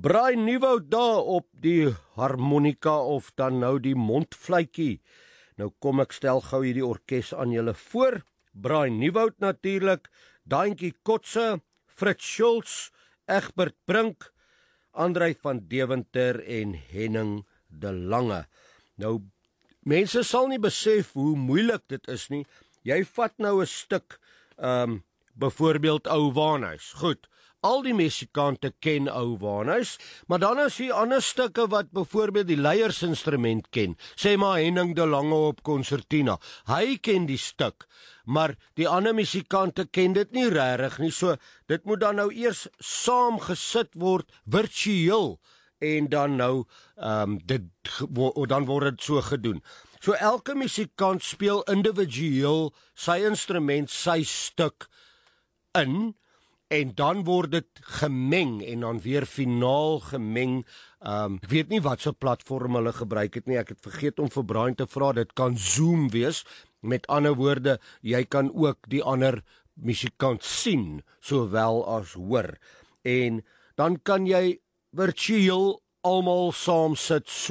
Brian Nieuwoud daar op die harmonika of dan nou die mondfluitjie. Nou kom ek stel gou hierdie orkes aan julle voor. Brian Nieuwoud natuurlik, Daantjie Kotse, Fritz Schulz, Egbert Brink, Andrei van Deventer en Henning de Lange. Nou, mense sal nie besef hoe moeilik dit is nie. Jy vat nou 'n stuk, byvoorbeeld Ou Waanhuis. Goed, al die musikante ken Ou Waanhuis, maar dan is hier ander stukke wat byvoorbeeld die leiersinstrument ken. Sê maar Henning de Lange op konsertina. Hy ken die stuk, maar die ander musikante ken dit nie regtig nie. So dit moet dan nou eers saam gesit word virtueel en dan nou dan word dit so gedoen. So elke musikant speel individueel sy instrument, sy stuk in, en dan word dit gemeng en dan weer finaal gemeng. Ek weet nie wat so platform hulle gebruik het nie. Ek het vergeet om vir Brian te vra. Dit kan Zoom wees. Met ander woorde, jy kan ook die ander musikant sien, sowel as hoor. En dan kan jy virtueel almal saam sit.